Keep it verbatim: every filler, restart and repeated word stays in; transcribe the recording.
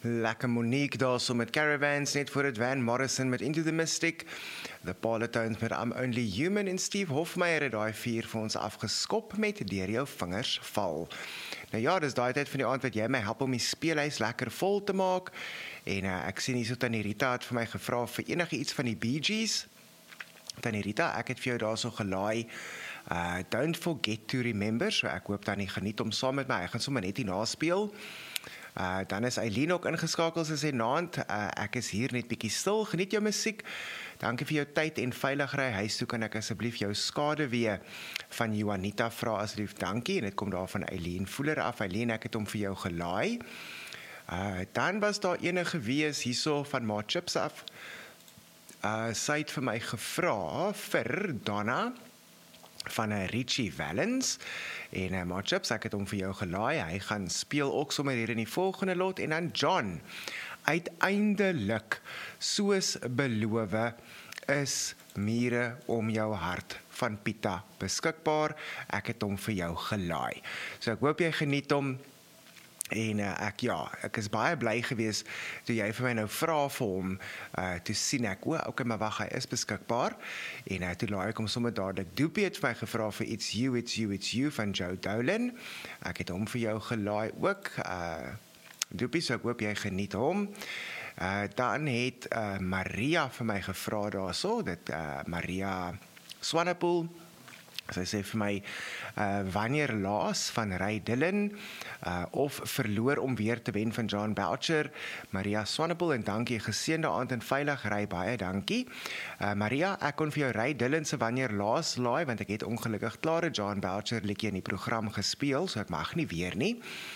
Lekker Monique daar so met Caravans, net voor het Van Morrison met Into the Mystic, The Parlotones met I'm Only Human en Steve Hofmeyer het daai vier vir ons afgeskop met Deur Jou Vingers Val. Nou ja, dis daai tyd van die aand wat jy my help om die speelhuis lekker vol te maak en uh, ek sien hier so Tannie Rita het vir my gevra vir enige iets van die Bee Gees. Tannie Rita, ek het vir jou daar so gelaai, uh, Don't Forget to Remember, so ek hoop Tannie geniet om saam met my, ek gaan sommer net hier naspeel. Uh, dan is Eileen ook ingeskakel, sy sê naand, uh, ek is hier net bietjie stil, geniet jou musiek, dankie vir jou tyd en veilig ry huis toe, kan ek asseblief jou skade weer van Juanita vra asseblief, dankie, en dit kom daar van Eileen Voeler af, Eileen, ek het hom vir jou gelaai. Uh, dan was daar enige gewees hierso van Ma Chips af, uh, sy het vir my gevra vir Donna, van Richie Valens, en uh, Ma Chips, ek het hom vir jou gelaai, hy gaan speel ook sommer hier in die volgende lot, en dan John, uiteindelik, soos beloof, is Mure om jou hart van Pieter beskikbaar, ek het hom vir jou gelaai, so ek hoop jy geniet hom, en uh, ek ja, ek is baie bly gewees toe jy vir my nou vra vir hom, uh, toe sien ek, o, ok, maar wag, hy is beskikbaar, en uh, toe laai ek hom sommer dadelik, Doopie het vir my gevra vir It's You, It's You, It's You van Joe Dolan, ek het hom vir jou gelaai ook, uh, Doopie, so ek hoop jy geniet hom, uh, dan het uh, Maria vir my gevra daar so, dit uh, Maria Swanepoel, sy sê vir my, uh, wanneer laas van Ray Dillon, uh, of verloor om weer te wen van John Boucher, Maria Swanepoel, en dankie, geseënde aand en veilig ry, baie dankie. Uh, Maria, ek kon vir jou Ray Dillon se wanneer laas laai, want ek het ongelukkig klare John Boucher liedjie in die program gespeel, so ek mag nie weer nie.